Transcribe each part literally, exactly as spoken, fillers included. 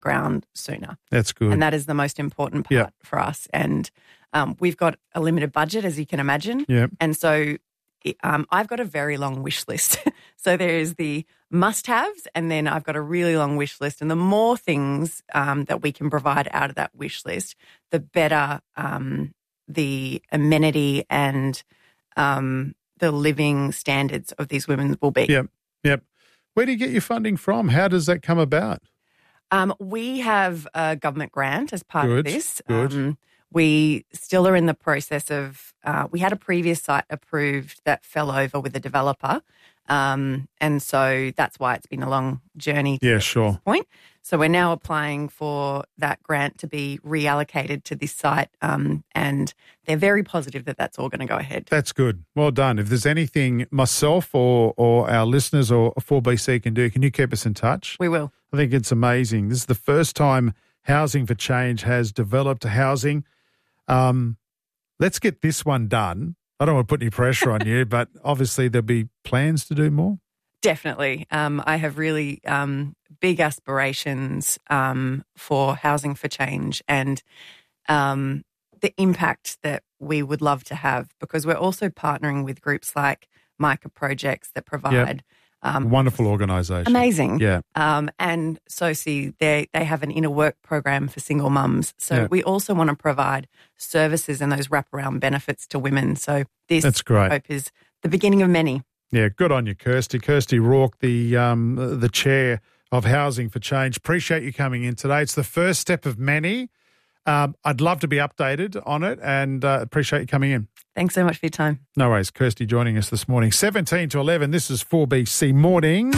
ground sooner. That's good. And that is the most important part Yeah. for us. And um, we've got a limited budget, as you can imagine. Yeah. And so um, I've got a very long wish list. So there's the must-haves, and then I've got a really long wish list. And the more things um, that we can provide out of that wish list, the better um, the amenity and um, the living standards of these women will be. Yep, yep. Where do you get your funding from? How does that come about? Um, we have a government grant as part Good, of this. good. Um, we still are in the process of, uh, we had a previous site approved that fell over with a developer. Um, and so that's why it's been a long journey to Yeah, get sure. to this point. So we're now applying for that grant to be reallocated to this site. Um, and they're very positive that that's all going to go ahead. That's good. Well done. If there's anything myself or, or our listeners or four B C can do, can you keep us in touch? We will. I think it's amazing. This is the first time Housing for Change has developed housing. Um, let's get this one done. I don't want to put any pressure on you, but obviously there'll be plans to do more. Definitely. Um, I have really um, big aspirations um, for Housing for Change and um, the impact that we would love to have, because we're also partnering with groups like Micah Projects that provide Yep. um, Wonderful organisation. amazing. Yeah. Um, and SOSI, they they have an inner work program for single mums. So Yeah. we also want to provide services and those wraparound benefits to women. So this, That's great. I hope, is the beginning of many. Yeah, good on you, Kirsty. Kirsty Rourke, the um, the chair of Housing for Change. Appreciate you coming in today. It's the first step of many. Um, I'd love to be updated on it, and uh, appreciate you coming in. Thanks so much for your time. No worries. Kirsty joining us this morning. seventeen to eleven, this is four B C Mornings.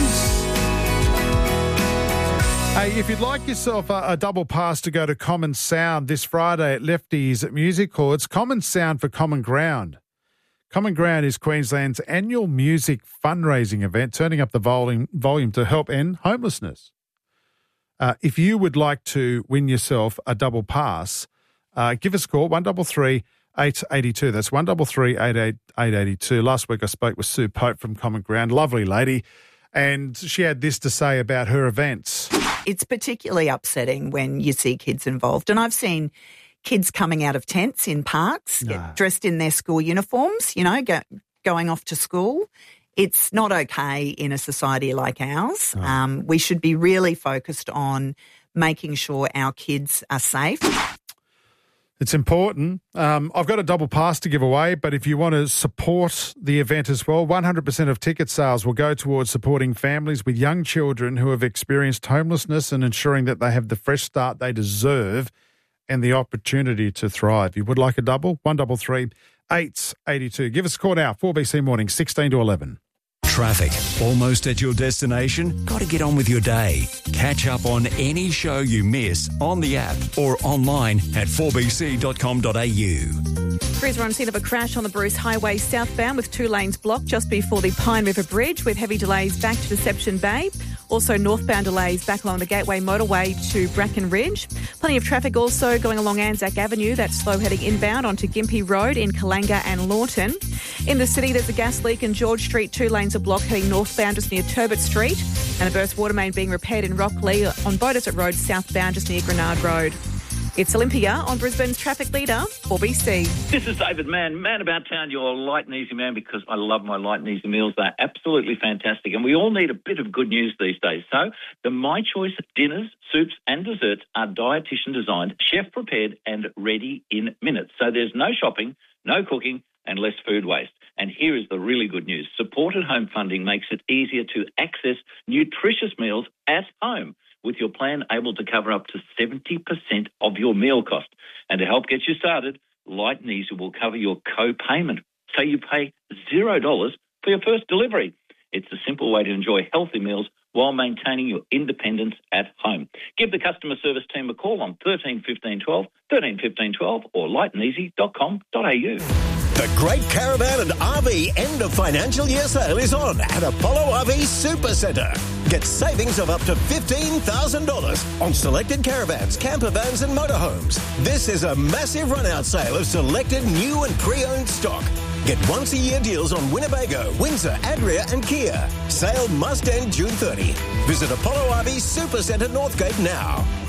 Hey, if you'd like yourself a, a double pass to go to Common Sound this Friday at Lefty's Music Hall, it's Common Sound for Common Ground. Common Ground is Queensland's annual music fundraising event, turning up the volume, volume to help end homelessness. Uh, if you would like to win yourself a double pass, uh, give us a call, one three three, eight eight two. That's one three three, eight eight eight two. Last week I spoke with Sue Pope from Common Ground, lovely lady, and she had this to say about her events. It's particularly upsetting when you see kids involved. And I've seen kids coming out of tents in parks, No. get dressed in their school uniforms, you know, go, going off to school. It's not okay in a society like ours. No. Um, we should be really focused on making sure our kids are safe. It's important. Um, I've got a double pass to give away, but if you want to support the event as well, one hundred percent of ticket sales will go towards supporting families with young children who have experienced homelessness and ensuring that they have the fresh start they deserve and the opportunity to thrive. You would like a double? one three three, eight eight two. Give us a call now, four B C Morning, sixteen to eleven. Traffic. Almost at your destination? Got to get on with your day. Catch up on any show you miss on the app or online at four b c dot com dot a u. Crews are on scene of a crash on the Bruce Highway southbound with two lanes blocked just before the Pine River Bridge, with heavy delays back to Deception Bay. Also northbound delays back along the Gateway Motorway to Bracken Ridge. Plenty of traffic also going along Anzac Avenue. That's slow heading inbound onto Gympie Road in Kalanga and Lawton. In the city, there's a gas leak in George Street. Two lanes are blocked heading northbound just near Turbot Street. And a burst water main being repaired in Rockley on Bow Desert Road southbound just near Grenard Road. It's Olympia on Brisbane's traffic leader, four B C. This is David Mann, man about town, your light and easy man, because I love my light and easy meals. They're absolutely fantastic. And we all need a bit of good news these days. So the My Choice dinners, soups and desserts are dietitian designed, chef prepared and ready in minutes. So there's no shopping, no cooking and less food waste. And here is the really good news. Supported home funding makes it easier to access nutritious meals at home, with your plan able to cover up to seventy percent of your meal cost. And to help get you started, Light and Easy will cover your co-payment, so you pay zero dollars for your first delivery. It's a simple way to enjoy healthy meals while maintaining your independence at home. Give the customer service team a call on thirteen fifteen twelve, thirteen fifteen twelve or light and easy dot com dot a u. The Great Caravan and R V End of Financial Year Sale is on at Apollo R V Super Centre. Get savings of up to fifteen thousand dollars on selected caravans, camper vans and motorhomes. This is a massive run-out sale of selected new and pre-owned stock. Get once-a-year deals on Winnebago, Windsor, Adria and Kia. Sale must end June thirtieth. Visit Apollo R V Super Centre Northgate now.